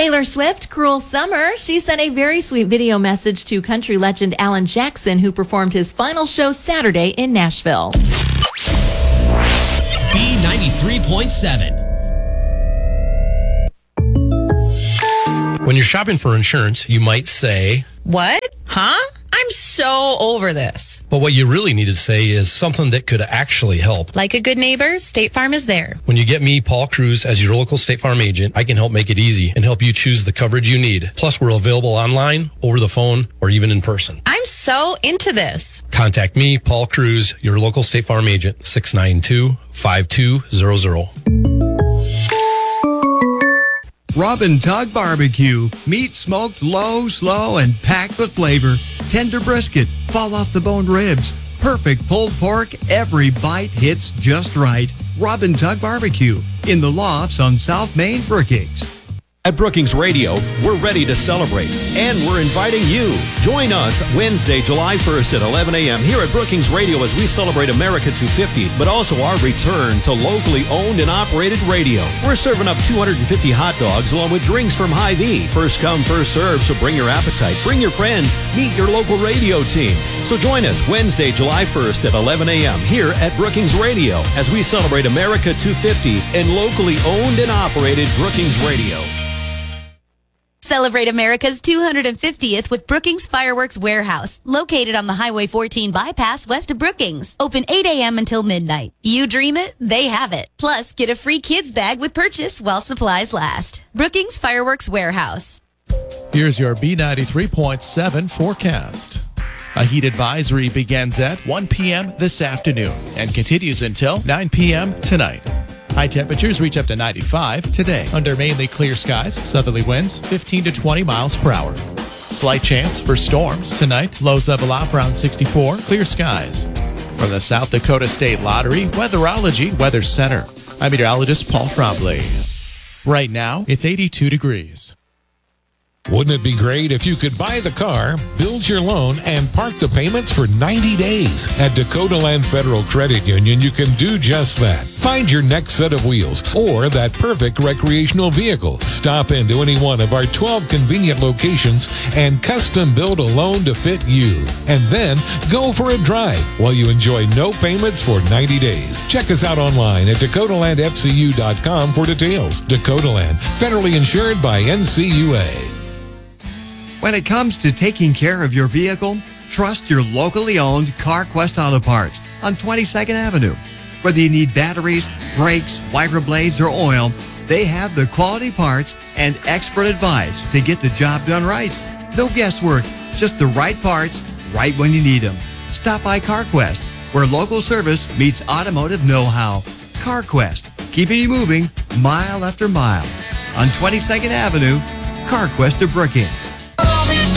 Taylor Swift, Cruel Summer. She sent a very sweet video message to country legend Alan Jackson, who performed his final show Saturday in Nashville. B93.7. When you're shopping for insurance, you might say, "What? Huh? I'm so over this." but what you really need to say is something that could actually help. Like a good neighbor, State Farm is there. When you get me, Paul Cruz, as your local State Farm agent, I can help make it easy and help you choose the coverage you need. Plus, we're available online, over the phone, or even in person. I'm so into this. Contact me, Paul Cruz, your local State Farm agent, 692-5200. Rub and Tug Barbecue. Meat smoked low, slow, and packed with flavor. Tender brisket, fall off the bone ribs. Perfect pulled pork. Every bite hits just right. Rub and Tug Barbecue in the Lofts on South Main, Brookings. At Brookings Radio, we're ready to celebrate, and we're inviting you. Join us Wednesday, July 1st at 11 a.m. here at Brookings Radio as we celebrate America 250, but also our return to locally owned and operated radio. We're serving up 250 hot dogs along with drinks from Hy-Vee. First come, first serve, so bring your appetite, bring your friends, meet your local radio team. So join us Wednesday, July 1st at 11 a.m. here at Brookings Radio as we celebrate America 250 and locally owned and operated Brookings Radio. Celebrate America's 250th with Brookings Fireworks Warehouse, located on the Highway 14 bypass west of Brookings. Open 8 a.m. until midnight. You dream it, they have it. Plus, get a free kids bag with purchase while supplies last. Brookings Fireworks Warehouse. Here's your B93.7 forecast. A heat advisory begins at 1 p.m. this afternoon and continues until 9 p.m. tonight. High temperatures reach up to 95 today. Under mainly clear skies, southerly winds 15 to 20 miles per hour. Slight chance for storms tonight. Lows level off around 64, clear skies. From the South Dakota State Lottery Weatherology Weather Center, I'm meteorologist Paul Trombley. Right now, it's 82 degrees. Wouldn't it be great if you could buy the car, build your loan, and park the payments for 90 days? At Dakota Land Federal Credit Union, you can do just that. Find your next set of wheels or that perfect recreational vehicle. Stop into any one of our 12 convenient locations and custom build a loan to fit you. And then go for a drive while you enjoy no payments for 90 days. Check us out online at dakotalandfcu.com for details. Dakota Land, federally insured by NCUA. When it comes to taking care of your vehicle, trust your locally owned CarQuest Auto Parts on 22nd Avenue. Whether you need batteries, brakes, wiper blades, or oil, they have the quality parts and expert advice to get the job done right. No guesswork, just the right parts, right when you need them. Stop by CarQuest, where local service meets automotive know-how. CarQuest, keeping you moving mile after mile. On 22nd Avenue, CarQuest of Brookings.